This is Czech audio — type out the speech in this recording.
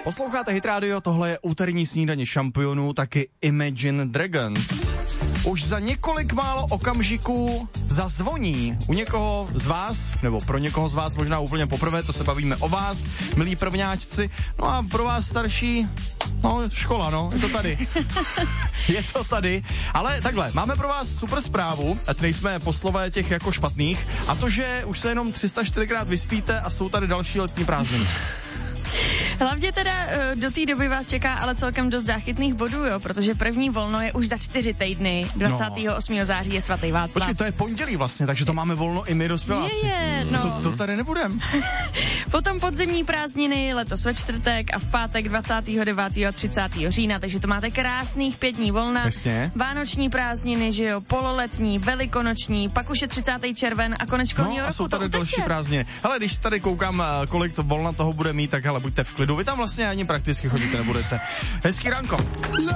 Posloucháte Hit Radio, tohle je úterní snídaně šampionů, taky Imagine Dragons. Už za několik málo okamžiků zazvoní u někoho z vás, nebo pro někoho z vás možná úplně poprvé, to se bavíme o vás, milí prvňáčci, no a pro vás starší, no škola, no, je to tady. Je to tady, ale takhle, máme pro vás super zprávu, ať nejsme poslové těch jako špatných, a to, že už se jenom 304krát vyspíte a jsou tady další letní prázdniny. Hlavně teda do té doby vás čeká ale celkem dost záchytných bodů, jo, protože první volno je už za 4 týdny. 28. září je svatý Václav. Počkej, to je pondělí vlastně, takže to máme volno i my dospěláci. No. To tady nebudem. Potom podzimní prázdniny, letos ve čtvrtek a v pátek 29. a 30. října, takže to máte krásných 5 dní volna. Jasně. Vánoční prázdniny, že jo, pololetní, velikonoční, pak už je 30. červen a konec školního roku. A jsou tady další prázdniny. Hele, když tady koukám, kolik to volna toho bude mít, tak hele, buďte v klidu. Vy tam vlastně ani prakticky chodíte nebudete. Hezký ránko.